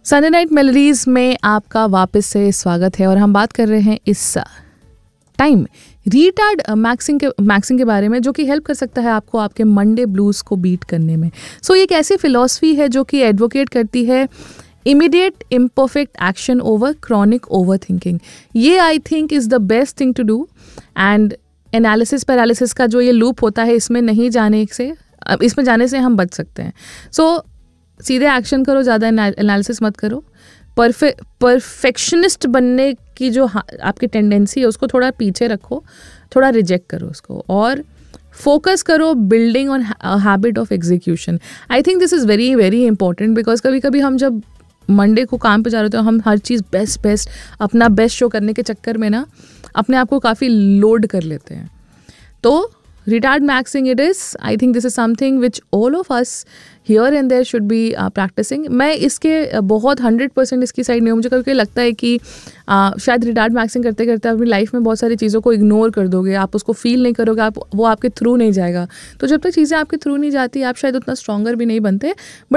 Sunday night melodies में आपका वापस से स्वागत है और हम बात कर रहे हैं इस टाइम रिटार्ड मैक्सिंग के बारे में, जो कि हेल्प कर सकता है आपको आपके मंडे ब्लूज को बीट करने में। सो ये एक ऐसी फिलॉसफी है जो कि एडवोकेट करती है immediate imperfect action over chronic over thinking. ये I think is the best thing to do. And analysis paralysis का जो ये लूप होता है, इसमें जाने से हम बच सकते हैं। सो सीधे एक्शन करो, ज़्यादा एनालिसिस मत करो। परफेक्शनिस्ट बनने की जो आपकी टेंडेंसी है उसको थोड़ा पीछे रखो, थोड़ा रिजेक्ट करो उसको और फोकस करो building on habit of execution. I think this is very very important because कभी कभी हम जब मंडे को काम पे जा रहे होते हैं, हम हर चीज़ बेस्ट अपना बेस्ट शो करने के चक्कर में ना अपने आप को काफ़ी लोड कर लेते हैं। तो retard maxing it is. I think this is something which all of us here and there should be practicing. मैं इसके बहुत 100% इसकी साइड नहीं हूँ। मुझे कभी लगता है कि शायद retard maxing करते करते अपनी लाइफ में बहुत सारी चीज़ों को इग्नोर कर दोगे, आप उसको फील नहीं करोगे, वो आपके थ्रू नहीं जाएगा। तो जब तक चीज़ें आपके थ्रू नहीं जाती आप शायद उतना स्ट्रॉन्गर भी नहीं बनते।